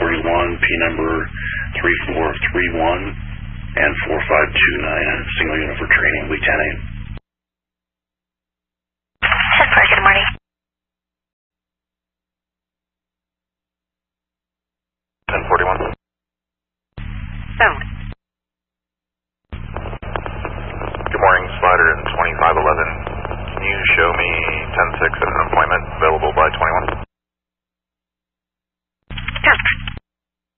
31, P number 3431, and 4529, single unit for training, Lieutenant.